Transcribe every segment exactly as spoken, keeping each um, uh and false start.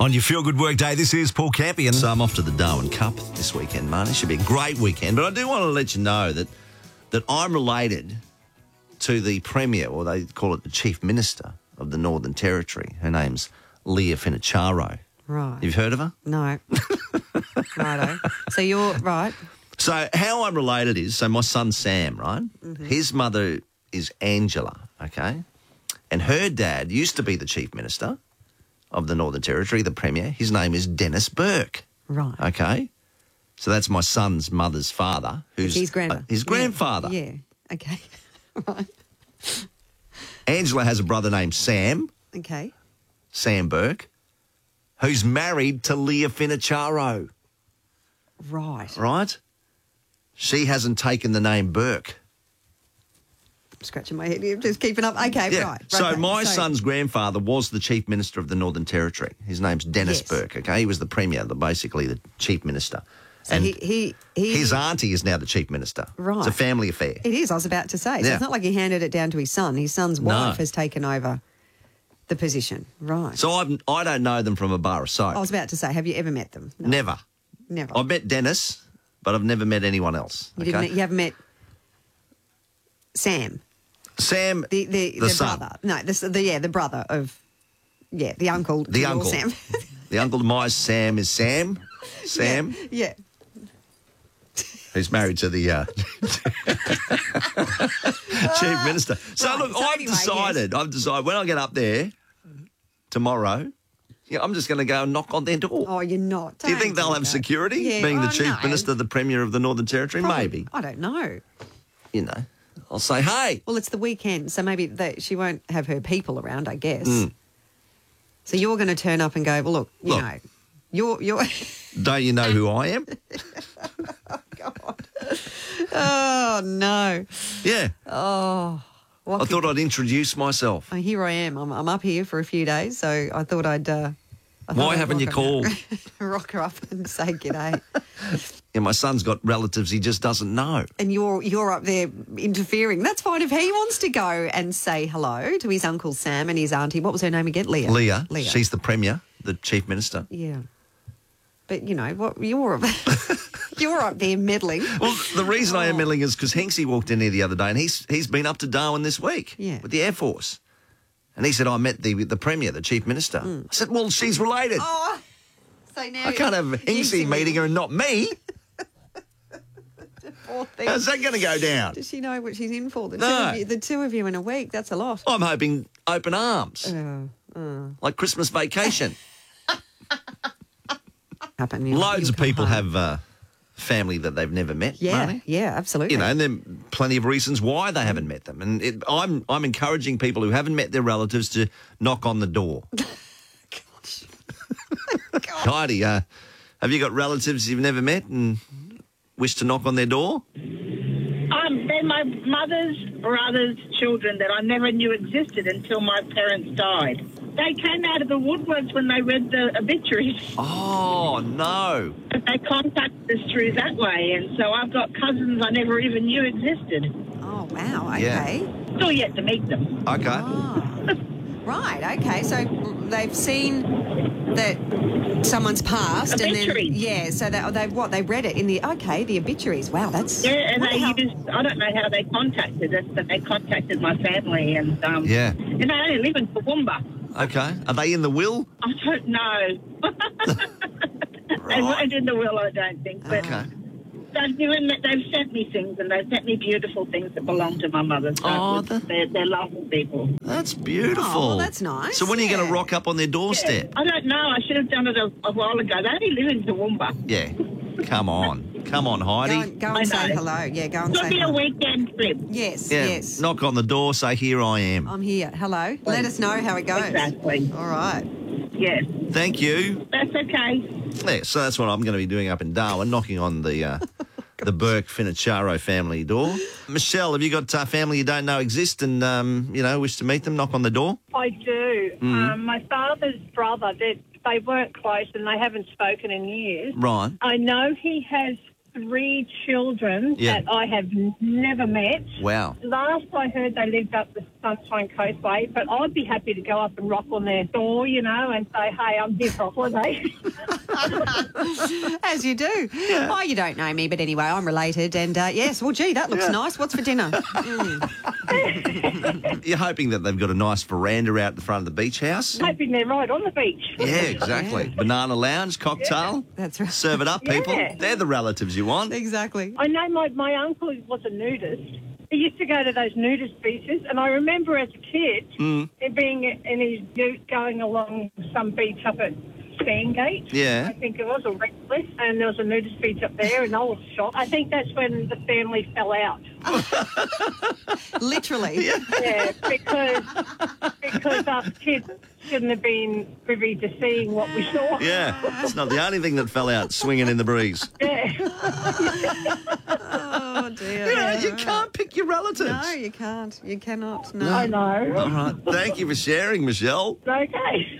On your Feel Good Work Day, this is Paul Campion. So I'm off to the Darwin Cup this weekend, Marnie. It should be a great weekend. But I do want to let you know that that I'm related to the Premier, or they call it the Chief Minister of the Northern Territory. Her name's Leah Finacharo. Right. You've heard of her? No. Righto. So you're right. So how I'm related is, so my son Sam, right? Mm-hmm. His mother is Angela, okay? And her dad used to be the Chief Minister of the Northern Territory, the Premier. His name is Dennis Burke. Right. Okay? So that's my son's mother's father, who's his grandma. uh, his grandfather. Yeah. yeah. Okay. Right. Angela has a brother named Sam, Okay. Sam Burke, who's married to Leah Finacharo, Right. right? She hasn't taken the name Burke. I'm scratching my head. You're just keeping up. Okay, Yeah. right. So okay. my so, son's grandfather was the Chief Minister of the Northern Territory. His name's Dennis Yes. Burke, okay? He was the Premier, the, basically the Chief Minister. So and he, he, he, his auntie is now the Chief Minister. Right. It's a family affair. It is, I was about to say. So Yeah. it's not like he handed it down to his son. His son's No. wife has taken over the position. Right. So I've, I don't know them from a bar of soap. I was about to say, have you ever met them? No, Never. never. I've met Dennis, but I've never met anyone else. you, okay? didn't, met- you haven't met Sam, Sam, the the, the the son. brother. No, the, the yeah, the brother of yeah, the uncle. to The your uncle. Sam. The uncle to my Sam is Sam. Sam, Yeah. who's married to the uh, Chief Minister. So Right, look, so I've anyway, decided, I've decided when I get up there tomorrow, yeah, I'm just going to go and knock on their door. Oh, you're not. Do you think Don't they'll have that. security, Yeah, being the oh, Chief no. Minister, the Premier of the Northern Territory? Probably- Maybe. I don't know. You know, I'll say, hey. Well, it's the weekend, so maybe they, she won't have her people around, I guess. Mm. So you're going to turn up and go, well, look, you Look. know, you're, you're, Don't you know who I am? God. Oh, no. Yeah. Oh, what I could- thought I'd introduce myself. oh, here I am. I'm, I'm up here for a few days, so I thought I'd... Uh, I thought Why I'd haven't you rock called? her- rock her up and say g'day. Yeah, my son's got relatives he just doesn't know. And you're you're up there interfering. That's fine if he wants to go and say hello to his Uncle Sam and his auntie. What was her name again? Leah. Leah, Leah. she's the Premier, the Chief Minister. Yeah. But, you know, what you're you're up there meddling. Well, the reason I am Oh. meddling is because Hanksy walked in here the other day and he's he's been up to Darwin this week Yeah. with the Air Force. And he said, I met the the Premier, the Chief Minister. I said, well, she's related. Oh, so now... I can't have Hanksy meeting her and not me. Poor thing. How's that going to go down? Does she know what she's in for? The, No. two of you, the two of you in a week, that's a lot. I'm hoping open arms, Uh, uh, like Christmas vacation. happen. You- Loads you'll of come people home. have uh, family that they've never met, Yeah, Marnie. yeah, absolutely. You know, and there are plenty of reasons why they haven't met them. And it, I'm I'm encouraging people who haven't met their relatives to knock on the door. Heidi, uh, have you got relatives you've never met and wish to knock on their door? Um, they're my mother's brother's children that I never knew existed until my parents died. They came out of the woodworks when they read the obituaries. Oh, no. They contacted us through that way, and so I've got cousins I never even knew existed. Oh, wow, Yeah. okay. Still yet to meet them. Okay. Ah, right, okay. So they've seen that someone's passed, and then Obituaries. yeah. So they they what they read it in the okay the obituaries. Wow, that's Yeah, and what they the hell- used, I don't know how they contacted us, but they contacted my family, and, um, Yeah. and they only live in Toowoomba. Okay. Are they in the will? I don't know. They weren't in the will, I don't think, but... Okay. They've, given, they've sent me things, and they've sent me beautiful things that belong to my mother. So Oh, it was- that- they're, they're lovely people. That's beautiful. Oh, well, that's nice, So when are you going yeah. to rock up on their doorstep? I don't know. I should have done it a, a while ago. They only live in Toowoomba. Yeah. Come on. Come on, Go Heidi. and, go I and say know. hello. Yeah, go and It'll say be a hello. weekend trip. Yes, Yeah. yes. Knock on the door, say, here I am. I'm here. Hello. Let us know how it goes. Exactly. All right. Yes. Thank you. That's okay. Yeah, so that's what I'm going to be doing up in Darwin, knocking on the uh, the Burke Finacharo family door. Michelle, have you got uh, family you don't know exist and, um, you know, wish to meet them? Knock on the door. I do. Um, my father's brother, they, they weren't close and they haven't spoken in years. Right. I know he has three children Yeah. that I have never met. Wow. Last I heard, they lived up the Sunshine Coastway, but I'd be happy to go up and rock on their door, you know, and say, hey, I'm here for a holiday. As you do. Oh, you don't know me, but anyway, I'm related. And uh, yes, well, gee, that looks Yeah. nice. What's for dinner? Mm. You're hoping that they've got a nice veranda out the front of the beach house? Hoping they're right on the beach. Yeah, exactly. Yeah. Banana lounge, cocktail. That's right. Serve it up, people. Yeah. They're the relatives you want. Exactly. I know my, my uncle was a nudist. He used to go to those nudist beaches, and I remember as a kid Mm. him being in his ute going along some beach up at Sandgate. Yeah. I think it was, or Redcliffe, and there was a nudist beach up there, and I was shocked. I think that's when the family fell out. Literally. Yeah, because because us kids shouldn't have been privy to seeing what we saw. Yeah, it's not the only thing that fell out swinging in the breeze. Yeah. Oh, dear. You know, you can't pick your relatives. No, you can't. You cannot. No. I know. All right. Thank you for sharing, Michelle. Okay.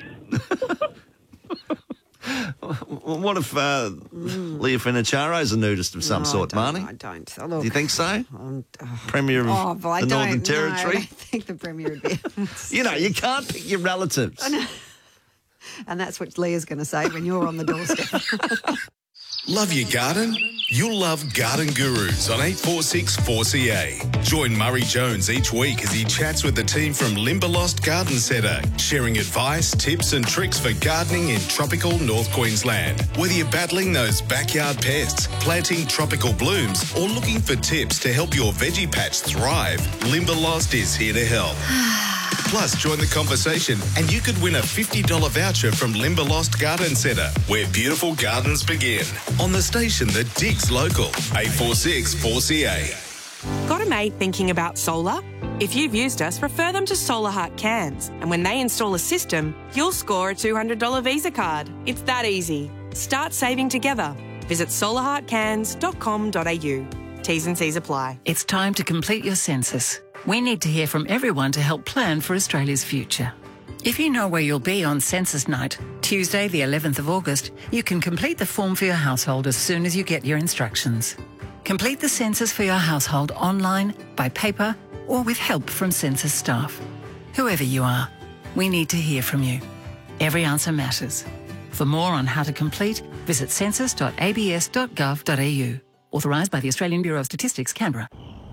What if uh, Leah Finocchiaro's a nudist of some No, sort, I don't, Marnie? I don't. Oh, look, Do you think so? I'm, oh, Premier of oh, but I the don't, Northern no, Territory? I don't think the Premier would be. You know, you can't pick your relatives. And that's what Leah's going to say when you're on the doorstep. Love your garden? You'll love Garden Gurus on eight four six four C A. Join Murray Jones each week as he chats with the team from Limberlost Garden Centre, sharing advice, tips and tricks for gardening in tropical North Queensland. Whether you're battling those backyard pests, planting tropical blooms or looking for tips to help your veggie patch thrive, Limberlost is here to help. Plus, join the conversation and you could win a fifty dollars voucher from Limberlost Garden Centre, where beautiful gardens begin. On the station that digs local, eight four six four C A. Got a mate thinking about solar? If you've used us, refer them to Solar Heart Cairns. And when they install a system, you'll score a two hundred dollars Visa card. It's that easy. Start saving together. Visit solar heart cairns dot com dot a u. T's and C's apply. It's time to complete your census. We need to hear from everyone to help plan for Australia's future. If you know where you'll be on Census Night, Tuesday the eleventh of August, you can complete the form for your household as soon as you get your instructions. Complete the census for your household online, by paper, or with help from census staff. Whoever you are, we need to hear from you. Every answer matters. For more on how to complete, visit census dot a b s dot gov dot a u. Authorised by the Australian Bureau of Statistics, Canberra.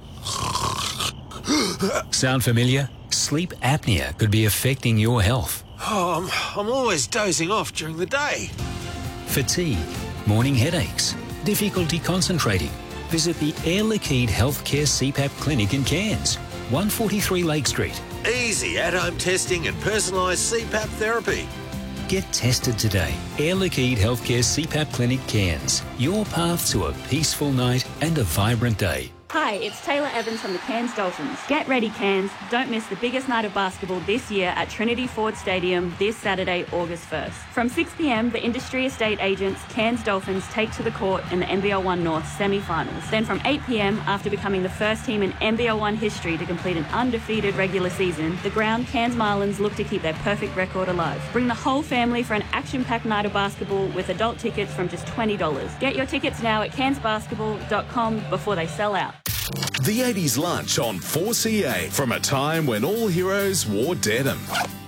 Sound familiar? Sleep apnea could be affecting your health. Oh, I'm, I'm always dozing off during the day. Fatigue, morning headaches, difficulty concentrating. Visit the Air Liquide Healthcare C PAP Clinic in Cairns, one forty-three Lake Street. Easy at-home testing and personalised C PAP therapy. Get tested today. Air Liquide Healthcare C PAP Clinic Cairns. Your path to a peaceful night and a vibrant day. Hi, it's Taylor Evans from the Cairns Dolphins. Get ready, Cairns. Don't miss the biggest night of basketball this year at Trinity Ford Stadium this Saturday, August first. From six p m, the industry estate agents Cairns Dolphins take to the court in the N B L one North semi-finals. Then from eight p m, after becoming the first team in N B L one history to complete an undefeated regular season, the ground Cairns Marlins look to keep their perfect record alive. Bring the whole family for an action-packed night of basketball with adult tickets from just twenty dollars. Get your tickets now at cairns basketball dot com before they sell out. The eighties lunch on four C A, from a time when all heroes wore denim.